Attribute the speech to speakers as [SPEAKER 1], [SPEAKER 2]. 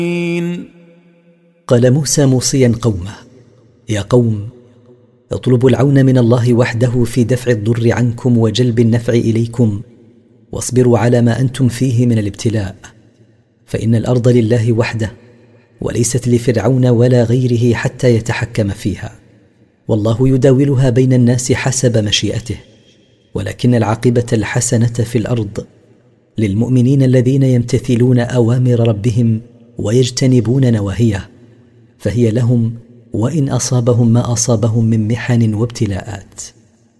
[SPEAKER 1] قال موسى موصيا قومه: يا قوم، اطلبوا العون من الله وحده في دفع الضر عنكم وجلب النفع إليكم، واصبروا على ما أنتم فيه من الابتلاء، فإن الأرض لله وحده، وليست لفرعون ولا غيره حتى يتحكم فيها، والله يداولها بين الناس حسب مشيئته، ولكن العاقبة الحسنة في الأرض للمؤمنين الذين يمتثلون أوامر ربهم ويجتنبون نواهيه، فهي لهم وإن أصابهم ما أصابهم من محن وابتلاءات.